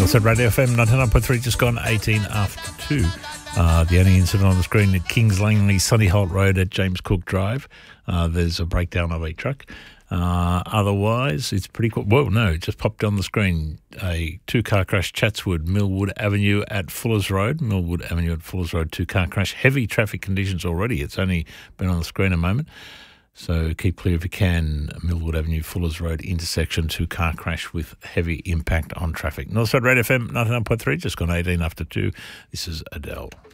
Also at Radio FM 99.3, just gone 18 after 2. The only incident on the screen at Kings Langley, Sunny Holt Road at James Cook Drive. There's a breakdown of a truck. Otherwise, it's pretty cool. Well, no, it just popped on the screen. A two-car crash, Chatswood, Millwood Avenue at Fullers Road. Millwood Avenue at Fullers Road, two-car crash. Heavy traffic conditions already. It's only been on the screen a moment. So keep clear if you can. Millwood Avenue, Fullers Road intersection, two-car crash with heavy impact on traffic. Northside Radio FM 99.3, just gone 18 after 2. This is Adele.